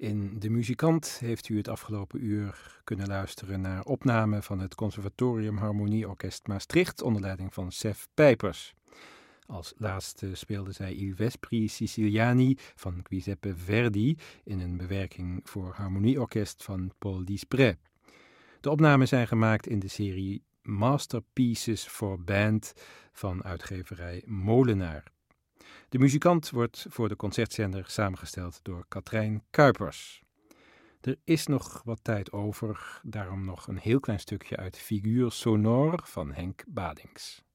In De Muzikant heeft u het afgelopen uur kunnen luisteren naar opnamen van het Conservatorium Harmonieorkest Maastricht onder leiding van Sef Pijpers. Als laatste speelde zij Il Vespri Siciliani van Giuseppe Verdi in een bewerking voor harmonieorkest van Paul Dispré. De opnamen zijn gemaakt in de serie Masterpieces for Band van uitgeverij Molenaar. De Muzikant wordt voor de concertzender samengesteld door Katrijn Kuipers. Er is nog wat tijd over, daarom nog een heel klein stukje uit Figuur sonore van Henk Badings.